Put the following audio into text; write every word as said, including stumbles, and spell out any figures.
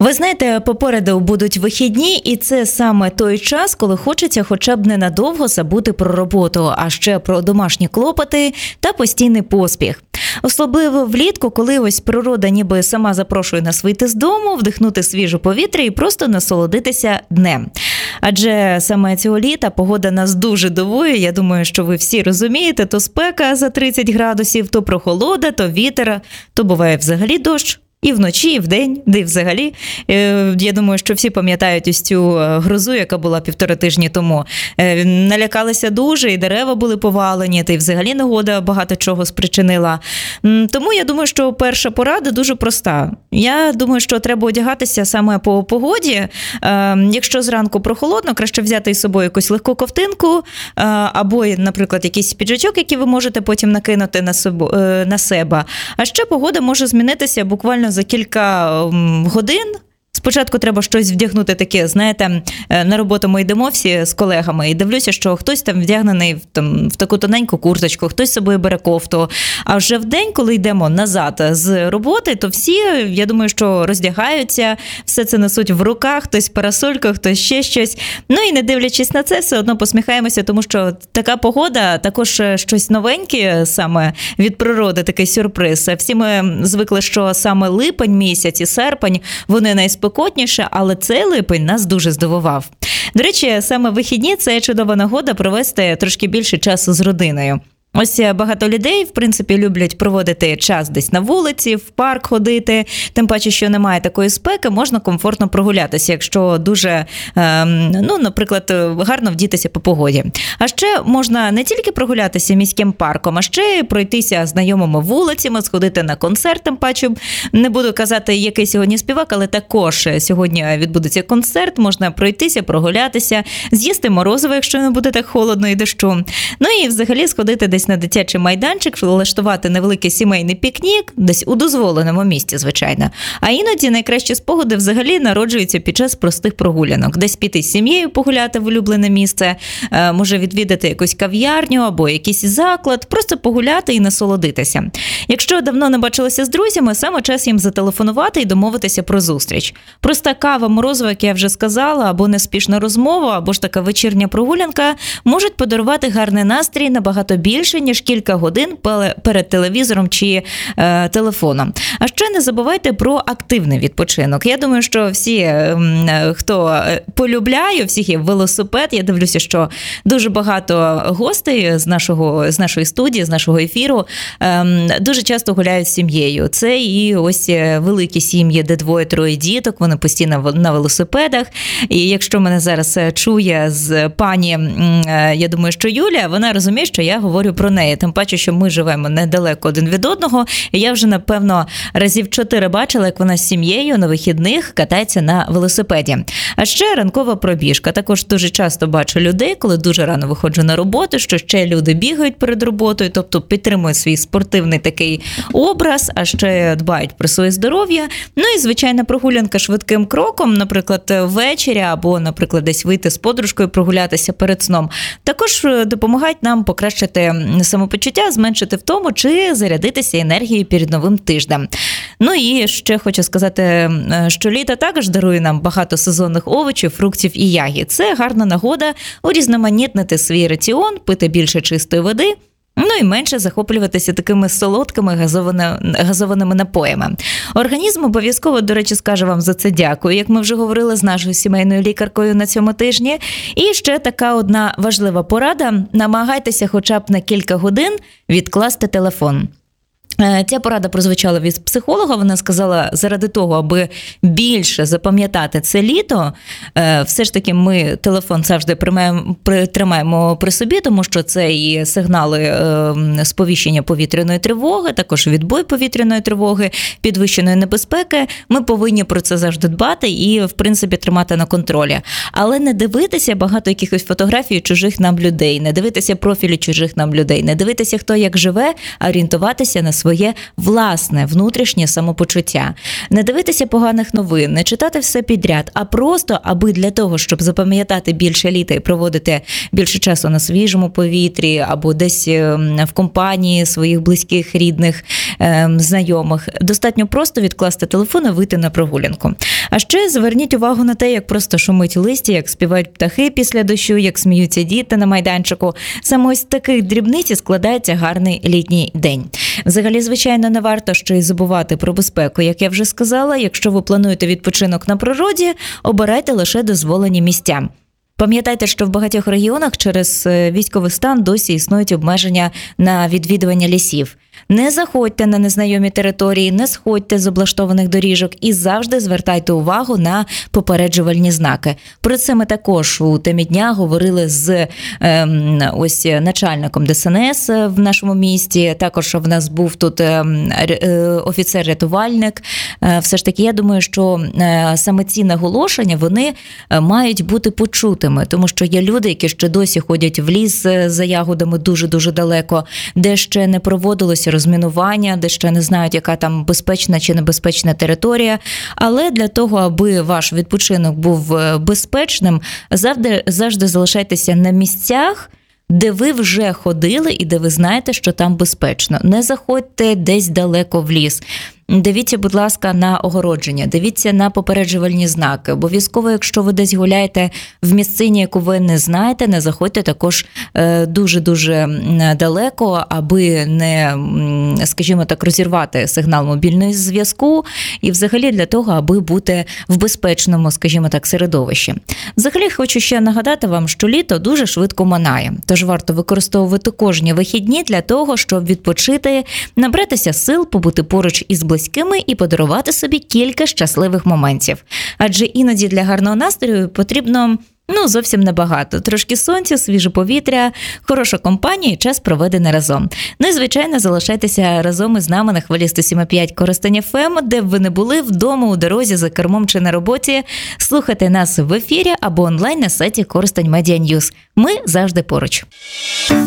Ви знаєте, попереду будуть вихідні, і це саме той час, коли хочеться хоча б ненадовго забути про роботу, а ще про домашні клопоти та постійний поспіх. Особливо влітку, коли ось природа ніби сама запрошує нас вийти з дому, вдихнути свіже повітря і просто насолодитися днем. Адже саме цього літа погода нас дуже дивує, я думаю, що ви всі розумієте, то спека за тридцять градусів, то прохолода, то вітер, то буває взагалі дощ. І вночі, і вдень, де й взагалі. Я думаю, що всі пам'ятають ось цю грозу, яка була півтора тижні тому. Налякалися дуже, і дерева були повалені, та й взагалі негода багато чого спричинила. Тому я думаю, що перша порада дуже проста. Я думаю, що треба одягатися саме по погоді. Якщо зранку прохолодно, краще взяти із собою якусь легку ковтинку, або, наприклад, якийсь піджачок, який ви можете потім накинути на себе. А ще погода може змінитися буквально за кілька годин. Спочатку треба щось вдягнути таке, знаєте, на роботу ми йдемо всі з колегами і дивлюся, що хтось там вдягнений в, там, в таку тоненьку курточку, хтось з собою бере кофту. А вже в день, коли йдемо назад з роботи, то всі, я думаю, що роздягаються, все це несуть в руках, хтось парасольку, хтось ще щось. Ну і не дивлячись на це, все одно посміхаємося, тому що така погода, також щось новеньке саме від природи, такий сюрприз. Всі ми звикли, що саме липень місяць і серпень, вони найспокійніші, але цей липень нас дуже здивував. До речі, саме вихідні – це чудова нагода провести трошки більше часу з родиною. Ось багато людей, в принципі, люблять проводити час десь на вулиці, в парк ходити, тим паче, що немає такої спеки, можна комфортно прогулятися, якщо дуже, ну, наприклад, гарно вдітися по погоді. А ще можна не тільки прогулятися міським парком, а ще й пройтися знайомими вулицями, сходити на концерт, тим паче, не буду казати, який сьогодні співак, але також сьогодні відбудеться концерт, можна пройтися, прогулятися, з'їсти морозиво, якщо не буде так холодно і дощу. Ну і взагалі сходити десь на дитячий майданчик, влаштувати невеликий сімейний пікнік, десь у дозволеному місці, звичайно. А іноді найкращі спогади взагалі народжуються під час простих прогулянок. Десь піти з сім'єю погуляти в улюблене місце, може відвідати якусь кав'ярню або якийсь заклад, просто погуляти і насолодитися. Якщо давно не бачилися з друзями, саме час їм зателефонувати і домовитися про зустріч. Проста кава, морозиво, як я вже сказала, або неспішна розмова, або ж така вечірня прогулянка можуть подарувати гарний настрій набагато більше, ніж кілька годин перед телевізором чи е, телефоном. А ще не забувайте про активний відпочинок. Я думаю, що всі, е, хто полюбляє, всіх є велосипед. Я дивлюся, що дуже багато гостей з нашого, з нашої студії, з нашого ефіру е, дуже часто гуляють з сім'єю. Це і ось великі сім'ї, де двоє-троє діток, вони постійно на велосипедах. І якщо мене зараз чує з пані, е, я думаю, що Юля, вона розуміє, що я говорю про неї. Тим паче, що ми живемо недалеко один від одного. І я вже, напевно, разів чотири бачила, як вона з сім'єю на вихідних катається на велосипеді. А ще ранкова пробіжка. Також дуже часто бачу людей, коли дуже рано виходжу на роботу, що ще люди бігають перед роботою, тобто підтримують свій спортивний такий образ, а ще дбають про своє здоров'я. Ну і, звичайно, прогулянка швидким кроком, наприклад, ввечері або, наприклад, десь вийти з подружкою, прогулятися перед сном. Також допомагають нам покращити самопочуття, зменшити втому чи зарядитися енергією перед новим тижнем. Ну і ще хочу сказати, що літо також дарує нам багато сезонних овочів, фруктів і ягід. Це гарна нагода урізноманітнити свій раціон, пити більше чистої води, ну і менше захоплюватися такими солодкими газованими напоями. Організм обов'язково, до речі, скаже вам за це дякую, як ми вже говорили з нашою сімейною лікаркою на цьому тижні. І ще така одна важлива порада – намагайтеся хоча б на кілька годин відкласти телефон. Ця порада прозвучала від психолога, вона сказала, заради того, аби більше запам'ятати це літо, все ж таки ми телефон завжди тримаємо при собі, тому що це і сигнали сповіщення повітряної тривоги, також відбой повітряної тривоги, підвищеної небезпеки. Ми повинні про це завжди дбати і, в принципі, тримати на контролі. Але не дивитися багато якихось фотографій чужих нам людей, не дивитися профілі чужих нам людей, не дивитися, хто як живе, а орієнтуватися на своє власне внутрішнє самопочуття. Не дивитися поганих новин, не читати все підряд, а просто, аби для того, щоб запам'ятати більше літа і проводити більше часу на свіжому повітрі або десь в компанії своїх близьких, рідних, знайомих, достатньо просто відкласти телефон і вийти на прогулянку. А ще зверніть увагу на те, як просто шумить листя, як співають птахи після дощу, як сміються діти на майданчику. Саме ось таких дрібниць і складається гарний літній день. Взагалі, звичайно, не варто ще й забувати про безпеку. Як я вже сказала, якщо ви плануєте відпочинок на природі, обирайте лише дозволені місця. Пам'ятайте, що в багатьох регіонах через військовий стан досі існують обмеження на відвідування лісів. Не заходьте на незнайомі території, не сходьте з облаштованих доріжок і завжди звертайте увагу на попереджувальні знаки. Про це ми також у темі дня говорили з е, ось начальником Де Ес Ен Ес в нашому місті. Також в нас був тут е, е, офіцер-рятувальник. Е, все ж таки, я думаю, що е, саме ці наголошення, вони мають бути почутими, тому що є люди, які ще досі ходять в ліс за ягодами дуже-дуже далеко, де ще не проводилося розмінування, де ще не знають, яка там безпечна чи небезпечна територія. Але для того, аби ваш відпочинок був безпечним, завжди, завжди залишайтеся на місцях, де ви вже ходили і де ви знаєте, що там безпечно. Не заходьте десь далеко в ліс. Дивіться, будь ласка, на огородження, дивіться на попереджувальні знаки. Обов'язково, якщо ви десь гуляєте в місцині, яку ви не знаєте, не заходьте також дуже-дуже далеко, аби не, скажімо так, розірвати сигнал мобільного зв'язку і взагалі для того, аби бути в безпечному, скажімо так, середовищі. Взагалі, хочу ще нагадати вам, що літо дуже швидко минає, тож варто використовувати кожні вихідні для того, щоб відпочити, набратися сил, побути поруч із близькими і подарувати собі кілька щасливих моментів. Адже іноді для гарного настрою потрібно, ну, зовсім небагато. Трошки сонця, свіже повітря, хороша компанія і час проведений разом. Ну і, звичайно, залишайтеся разом із нами на хвилі сто сім і п'ять Коростень еф ем, де б ви не були, вдома, у дорозі, за кермом чи на роботі. Слухайте нас в ефірі або онлайн на сайті Коростень Медіа Ньюс. Ми завжди поруч.